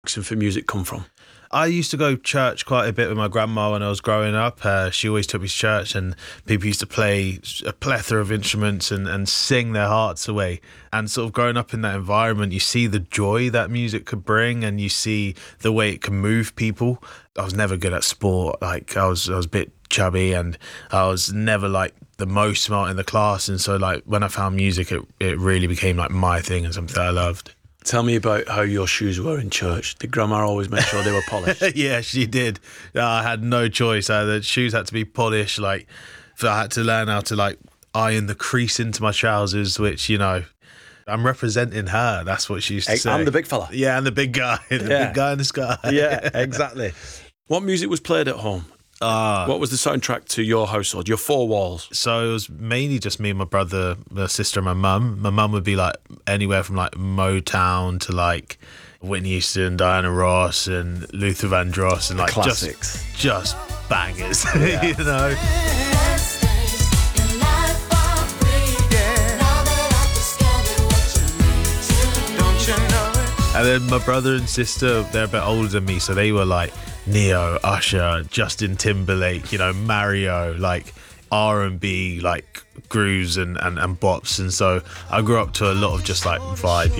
for music come from? I used to go to church quite a bit with my grandma when I was growing up. She always took me to church, and people used to play a plethora of instruments and sing their hearts away. And sort of growing up in that environment, you see the joy that music could bring, and you see the way it can move people. I was never good at sport. Like I was a bit chubby, and I was never like the most smart in the class. And so like when I found music, it really became like my thing and something that I loved. Tell me about how your shoes were in church. Did Grandma always make sure they were polished? Yeah, she did. I had no choice. The shoes had to be polished. Like, I had to learn how to like iron the crease into my trousers, which, you know, I'm representing her. That's what she used to say. I'm the big fella. Yeah, I'm the big guy. Big guy in the sky. Yeah, exactly. What music was played at home? What was the soundtrack to your household, your four walls? So it was mainly just me and my brother, my sister and my mum. My mum would be like anywhere from like Motown to like Whitney Houston, Diana Ross and Luther Vandross and like classics. Just bangers, you know. And then my brother and sister, they're a bit older than me, so they were like Neo, Usher, Justin Timberlake, you know, Mario, like R&B, like grooves and bops. And so I grew up to a lot of just like vibe,